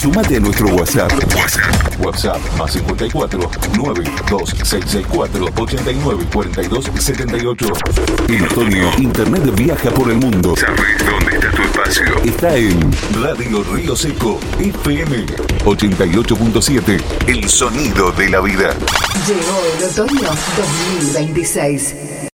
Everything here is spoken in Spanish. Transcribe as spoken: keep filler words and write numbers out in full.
Sumate a nuestro WhatsApp. WhatsApp. WhatsApp más cincuenta y cuatro, nueve dos seis seis cuatro, ocho nueve cuatro dos siete ocho. En otoño, Internet viaja por el mundo. ¿Sabes dónde está tu espacio? Está en Radio Río Seco, F M ochenta y ocho punto siete. El sonido de la vida. Llegó el otoño dos mil veintiséis.